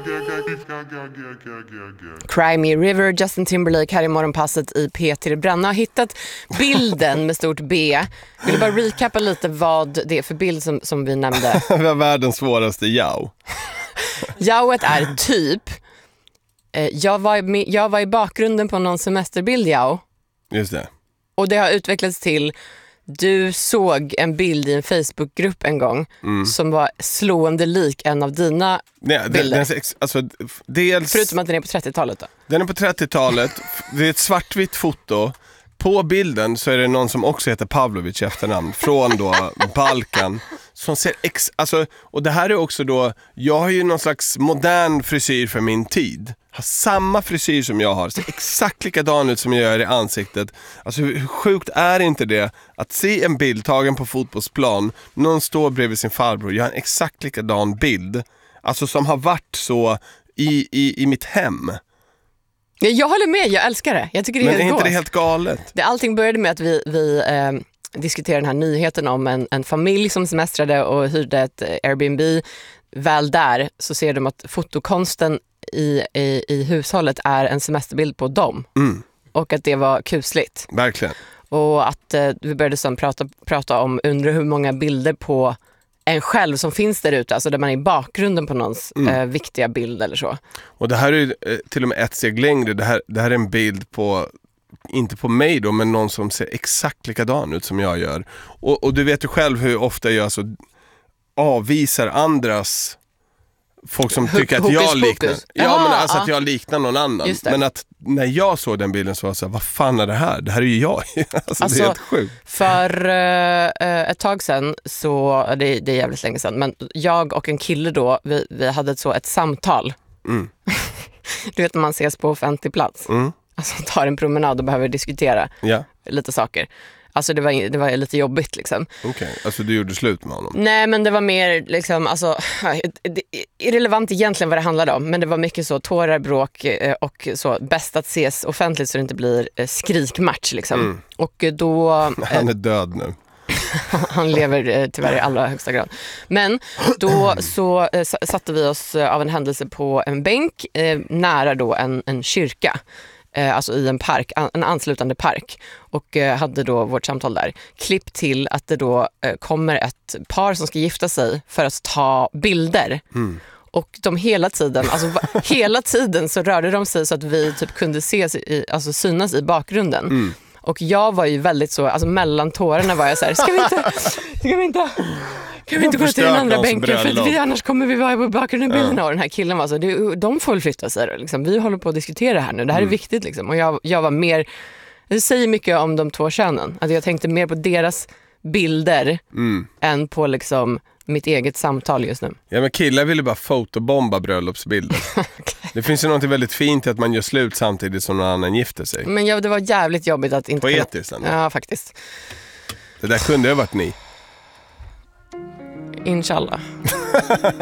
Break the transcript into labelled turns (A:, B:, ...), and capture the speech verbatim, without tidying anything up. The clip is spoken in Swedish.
A: Cry Me River, Justin Timberlake här i morgonpasset i P tre Bränna. Har hittat bilden med stort B. Vill du bara recappa lite vad det är för bild som, som vi nämnde?
B: Vi har världens svåraste Yao.
A: Yaoet är typ eh, jag, var med, jag var i bakgrunden på någon semesterbild, Yao.
B: Just det.
A: Och det har utvecklats till du såg en bild i en Facebookgrupp en gång mm. som var slående lik en av dina Nej, bilder.
B: Den, alltså, dels,
A: Förutom att den är på trettiotalet då.
B: Den är på trettiotalet. Det är ett svartvitt foto. På bilden så är det någon som också heter Pavlovic i efternamn från då Balkan som ser ex, alltså, och det här är också då, jag har ju någon slags modern frisyr för min tid. Har samma frisyr som jag har, ser exakt likadan ut som jag gör i ansiktet. Alltså hur sjukt är inte det att se en bild tagen på fotbollsplan, någon står bredvid sin farbror, jag har en exakt likadan bild. Alltså som har varit så i, i, i mitt hem.
A: Jag håller med, jag älskar det. Jag tycker det är
B: Men
A: helt
B: är inte
A: gås.
B: det helt galet?
A: Det, allting började med att vi, vi eh, diskuterade den här nyheten om en, en familj som semestrade och hyrde ett Airbnb. Väl där så ser de att fotokonsten i, i, i hushållet är en semesterbild på dem. Mm. Och att det var kusligt.
B: Verkligen.
A: Och att eh, vi började sen prata, prata om, undra hur många bilder på en själv som finns där ute, alltså där man är i bakgrunden på någons mm. eh, viktiga bild eller så.
B: Och det här är eh, till och med ett steg längre. Det här, det här är en bild på, inte på mig då, men någon som ser exakt likadan ut som jag gör. Och, och du vet ju själv hur ofta jag så avvisar andras folk som tycker att jag liknar. Ja, Jaha, men alltså ja. att jag liknar någon annan. Men att när jag såg den bilden så var jag så här, vad fan är det här? Det här är ju jag. alltså, alltså det är helt sjukt.
A: För uh, ett tag sedan så, det, det är jävligt länge sedan, men jag och en kille då, vi, vi hade så ett samtal. Mm. Du vet när man ses på offentlig plats. Mm. Alltså tar en promenad och behöver diskutera yeah. lite saker. Alltså det var, det var lite jobbigt liksom.
B: Okej, okay. Alltså du gjorde slut med honom?
A: Nej, men det var mer liksom, alltså, irrelevant egentligen vad det handlade om. Men det var mycket så, tårar, bråk och så, bäst att ses offentligt så det inte blir skrikmatch liksom. Mm. Och då...
B: Han är död nu.
A: Han lever tyvärr i allra högsta grad. Men då så satte vi oss av en händelse på en bänk nära då en, en kyrka. Alltså i en park, en anslutande park, och hade då vårt samtal där. Klipp till att det då kommer ett par som ska gifta sig för att ta bilder. Mm. Och de hela tiden, alltså hela tiden så rörde de sig så att vi typ kunde ses i, alltså synas i bakgrunden. Mm. Och jag var ju väldigt så, alltså mellan tårarna var jag så här, ska vi inte, ska vi inte, kan vi inte gå till den andra bänken för att vi, annars kommer vi vara på bakgrunden bilderna. Ja. Och den här killen var så, det, de får väl flytta sig då, liksom. Vi håller på att diskutera här nu, det här är mm. viktigt liksom. Och jag, jag var mer, det säger mycket om de två könen, att jag tänkte mer på deras bilder mm. än på liksom mitt eget samtal just nu. Ja, men killar ville bara fotobomba bröllopsbilder. Okay. Det finns ju något väldigt fint i att man gör slut samtidigt som någon annan gifter sig. Men ja, det var jävligt jobbigt att inte... Poetiskt ändå. Ja, faktiskt. Det där kunde ha varit ni. Inshallah.